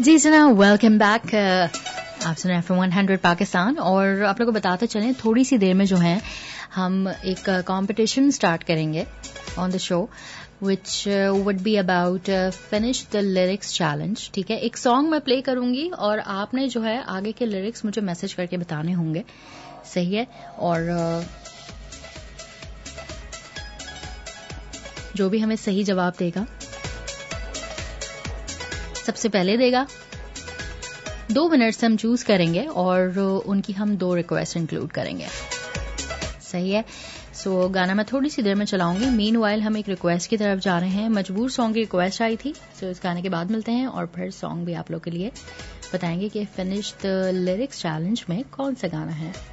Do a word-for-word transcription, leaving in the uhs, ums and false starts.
जी सुना, welcome back. आप सुन रहे हैं वन हंड्रेड पाकिस्तान, और आप लोगों को बताते चलें थोड़ी सी देर में जो है हम एक कंपटीशन स्टार्ट करेंगे on the show which would be about finish the lyrics challenge. ठीक है, एक सॉन्ग मैं प्ले करूंगी और आपने जो है आगे के लिरिक्स मुझे मैसेज करके बताने होंगे, सही है। और uh, जो भी हमें सही जवाब देगा, सबसे पहले देगा, दो विनर्स हम चूज करेंगे और उनकी हम दो रिक्वेस्ट इंक्लूड करेंगे, सही है। सो so, गाना मैं थोड़ी सी देर में चलाऊंगी। मीन वाइल हम एक रिक्वेस्ट की तरफ जा रहे हैं। मजबूर सॉन्ग की रिक्वेस्ट आई थी, सो so, इस गाने के बाद मिलते हैं और फिर सॉन्ग भी आप लोग के लिए बताएंगे कि फिनिश द लिरिक्स चैलेंज में कौन सा गाना है।